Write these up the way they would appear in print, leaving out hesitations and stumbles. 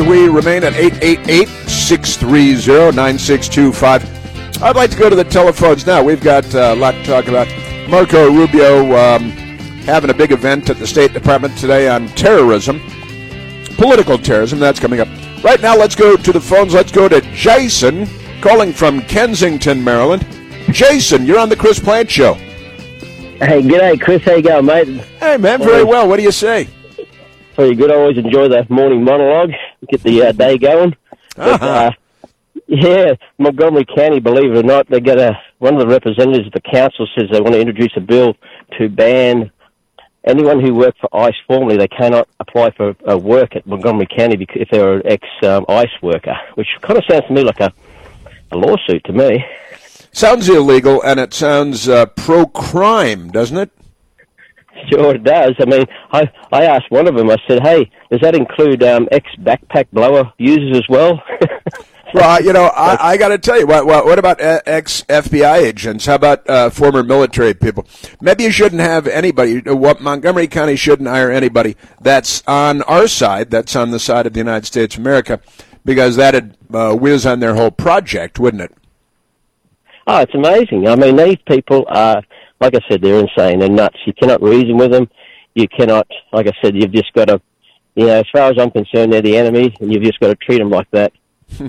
we remain at 888-630-9625. I'd like to go to the telephones now. We've got a lot to talk about. Marco Rubio having a big event at the State Department today on terrorism, political terrorism. That's coming up. Right now, let's go to the phones. Let's go to Jason, calling from Kensington, Maryland. Jason, you're on the Chris Plante Show. Hey, g'day, Chris. How you going, mate? Hey, man, very well. What do you say? Pretty good. I always enjoy the morning monologue. Get the day going. Uh-huh. But, Montgomery County, believe it or not, they got one of the representatives of the council says they want to introduce a bill to ban anyone who worked for ICE formerly. They cannot apply for work at Montgomery County if they're an ex-ICE worker, which kind of sounds to me like a lawsuit to me. Sounds illegal, and it sounds pro-crime, doesn't it? Sure it does. I mean, I asked one of them, I said, hey, does that include ex-backpack blower users as well? Well, I got to tell you, what about ex-FBI agents? How about former military people? Maybe you shouldn't have anybody. Montgomery County shouldn't hire anybody that's on our side, that's on the side of the United States of America, because that'd whiz on their whole project, wouldn't it? Oh, it's amazing. I mean, these people are, like I said, they're insane. They're nuts. You cannot reason with them. You cannot, like I said, you've just got to, as far as I'm concerned, they're the enemy, and you've just got to treat them like that.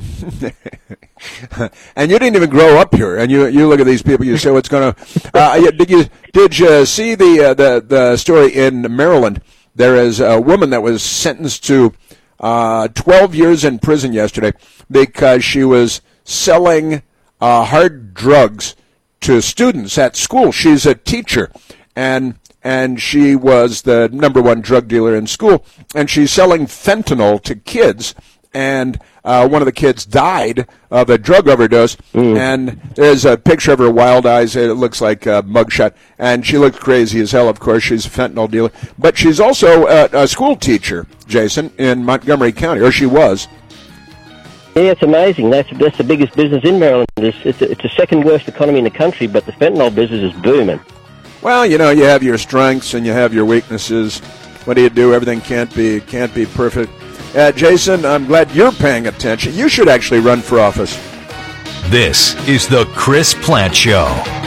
And you didn't even grow up here, and you look at these people. You say, "What's going to?" Did you see the story in Maryland? There is a woman that was sentenced to 12 years in prison yesterday because she was selling hard drugs to students at school. She's a teacher, and she was the number one drug dealer in school, and she's selling fentanyl to kids. And one of the kids died of a drug overdose, and there's a picture of her wild eyes. It looks like a mugshot, and she looks crazy as hell, of course. She's a fentanyl dealer. But she's also a school teacher, Jason, in Montgomery County, or she was. Yeah, it's amazing. That's the biggest business in Maryland. It's the second worst economy in the country, but the fentanyl business is booming. Well, you have your strengths and you have your weaknesses. What do you do? Everything can't be perfect. Jason, I'm glad you're paying attention. You should actually run for office. This is the Chris Plante Show.